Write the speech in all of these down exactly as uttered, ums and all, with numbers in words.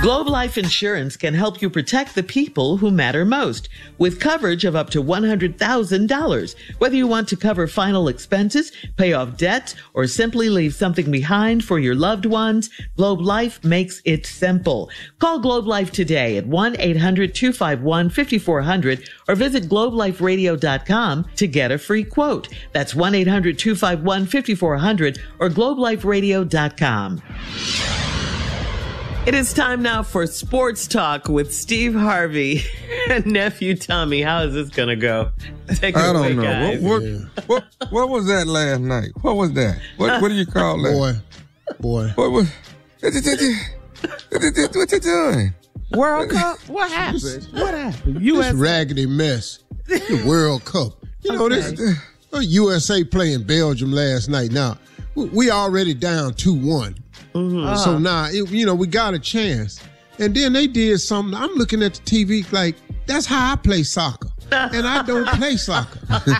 Globe Life Insurance can help you protect the people who matter most with coverage of up to one hundred thousand dollars. Whether you want to cover final expenses, pay off debts, or simply leave something behind for your loved ones, Globe Life makes it simple. Call Globe Life today at one eight hundred two five one five four zero zero or visit globe life radio dot com to get a free quote. That's one eight hundred two five one five four zero zero or globe life radio dot com. It is time now for Sports Talk with Steve Harvey and nephew Tommy. How is this going to go? Take it I away, don't know. guys. What, what, what, what was that last night? What was that? What, what do you call that? Boy, boy. What was? What you doing? World Cup? What happened? What happened? U S A. This raggedy mess. The World Cup. You know, Okay. this uh, U S A playing Belgium last night. Now, we already down two one. Mm-hmm. Uh-huh. So now, it, you know, we got a chance. And then they did something. I'm looking at the T V like, that's how I play soccer. And I don't play soccer.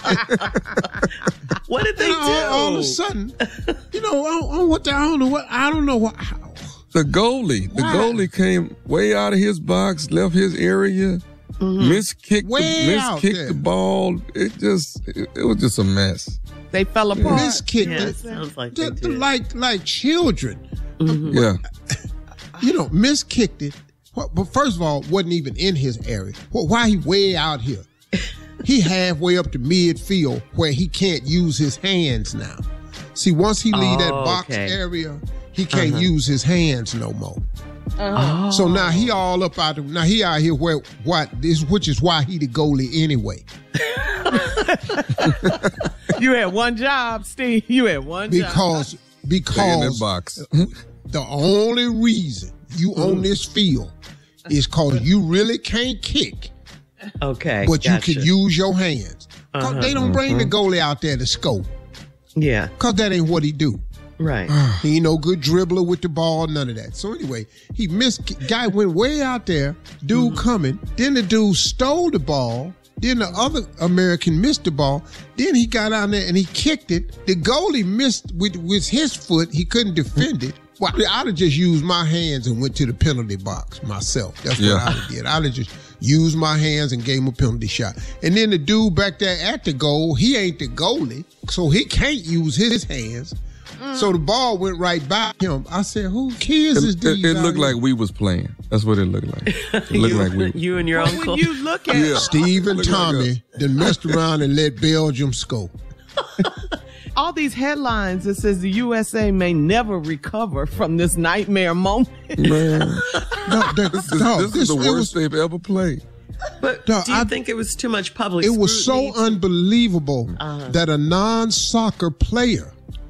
What did they And do? all, all of a sudden, you know, I don't, I don't, what the, I don't know what, I don't know what. How, The goalie. The Why? goalie came way out of his box, left his area, Mm-hmm. miskicked, Way the, out miskicked there. the ball. It just, it, it was just a mess. They fell apart. miskicked Yeah, it. it sounds like they Just did. like like children. Yeah. You know, miskicked it. Well, but first of all, wasn't even in his area. Well, why he way out here? He halfway up to midfield where he can't use his hands now. See, once he leave that Oh, box okay. area, he can't Uh-huh. use his hands no more. Oh. So now he all up out of, now he out here where what this, which is why he the goalie anyway. You had one job, Steve. You had one job. Because Stay in that because box. the only reason you on this field is because you really can't kick, Okay. but gotcha. you can use your hands. 'Cause Uh-huh. they don't bring the goalie out there to score, Yeah, because that ain't what he do. right. He ain't no good dribbler with the ball, none of that. So anyway, he missed, guy went way out there, dude Mm-hmm. coming, then the dude stole the ball, then the other American missed the ball, then he got out there and he kicked it. The goalie missed with, with his foot, he couldn't defend it. Well, I'd have just used my hands and went to the penalty box myself. That's Yeah. what I'd have did. I'd have just used my hands and gave him a penalty shot. And then the dude back there at the goal, he ain't the goalie, so he can't use his hands. So the ball went right by him. I said, who kids It, is it, these? it out looked here? like we was playing. That's what it looked like. It looked you, like we. you and your But uncle. when you look at Yeah. Steve and Look like Tommy then messed around and let Belgium score. all these headlines that says the U S A may never recover from this nightmare moment. Man, No, that- this is, no, this this- is the it worst was- they've ever played. But No, do you I- think it was too much public It was so scrutiny? unbelievable Uh-huh. that a non-soccer player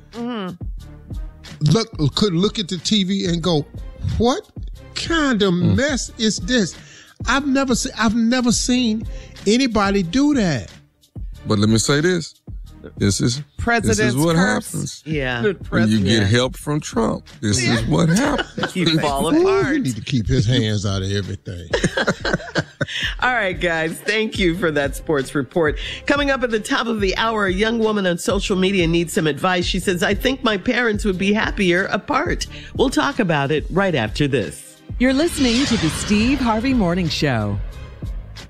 look could look at the T V and go, "What kind of mess is this?" I've never seen. I've never seen anybody do that. But let me say this: this is President's this is what curse. happens Yeah. The when you president. get help from Trump. This is what happens. You fall Ooh, apart. he need to keep his hands out of everything. All right, guys. Thank you for that sports report. Coming up at the top of the hour, a young woman on social media needs some advice. She says, I think my parents would be happier apart. We'll talk about it right after this. You're listening to the Steve Harvey Morning Show.